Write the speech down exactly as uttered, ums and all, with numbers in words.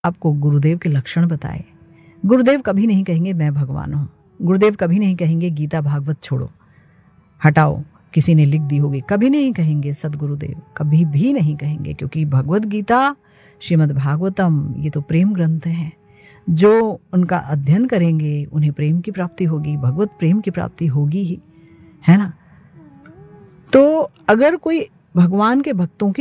आपको गुरुदेव के लक्षण बताए। गुरुदेव कभी नहीं कहेंगे मैं भगवान हूँ। गुरुदेव कभी नहीं कहेंगे गीता भागवत छोड़ो, हटाओ, किसी ने लिख दी होगी। कभी नहीं कहेंगे सदगुरुदेव, कभी भी नहीं कहेंगे, क्योंकि भगवत गीता, श्रीमद् भागवतम, ये तो प्रेम ग्रंथ हैं। जो उनका अध्ययन करेंगे उन्हें प्रेम की प्राप्ति होगी, भगवत प्रेम की प्राप्ति होगी ही, है ना। तो अगर कोई भगवान के भक्तों की